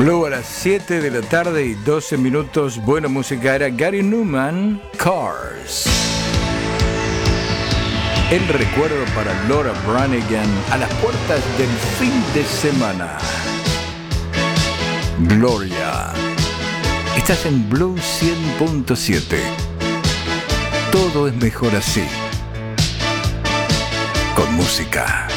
Blue a las 7 de la tarde y 12 minutos. Buena música, era Gary Numan, Cars. El recuerdo para Laura Branigan a las puertas del fin de semana. Gloria. Estás en Blue 100.7. Todo es mejor así. Con música.